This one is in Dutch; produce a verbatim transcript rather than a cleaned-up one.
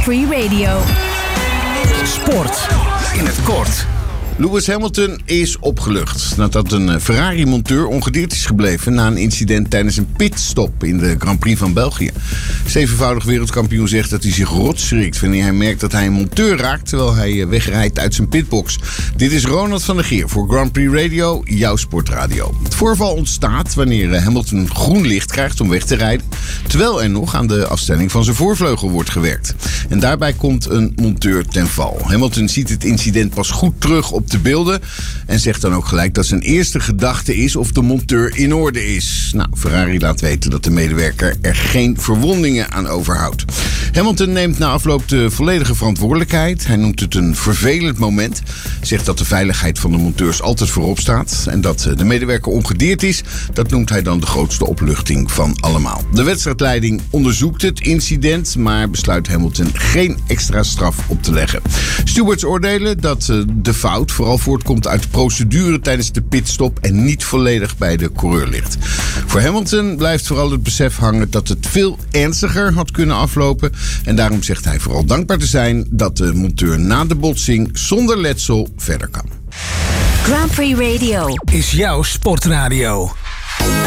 Prix Radio. Sport in het kort. Lewis Hamilton is opgelucht nadat een Ferrari-monteur ongedeerd is gebleven na een incident tijdens een pitstop in de Grand Prix van België. Zevenvoudig wereldkampioen zegt dat hij zich rot schrikt wanneer hij merkt dat hij een monteur raakt terwijl hij wegrijdt uit zijn pitbox. Dit is Ronald van der Geer voor Grand Prix Radio, jouw sportradio. Het voorval ontstaat wanneer Hamilton groen licht krijgt om weg te rijden, terwijl er nog aan de afstelling van zijn voorvleugel wordt gewerkt. En daarbij komt een monteur ten val. Hamilton ziet het incident pas goed terug op de beelden en zegt dan ook gelijk dat zijn eerste gedachte is of de monteur in orde is. Nou, Ferrari laat weten dat de medewerker er geen verwondingen aan overhoudt. Hamilton neemt na afloop de volledige verantwoordelijkheid. Hij noemt het een vervelend moment. Zegt dat de veiligheid van de monteurs altijd voorop staat en dat de medewerker ongedeerd is. Dat noemt hij dan de grootste opluchting van allemaal. De wedstrijdleiding onderzoekt het incident, maar besluit Hamilton geen extra straf op te leggen. Stewards oordelen dat de fout vooral voortkomt uit de procedure tijdens de pitstop en niet volledig bij de coureur ligt. Voor Hamilton blijft vooral het besef hangen dat het veel ernstiger had kunnen aflopen. En daarom zegt hij vooral dankbaar te zijn dat de monteur na de botsing zonder letsel verder kan. Grand Prix Radio Is jouw sportradio.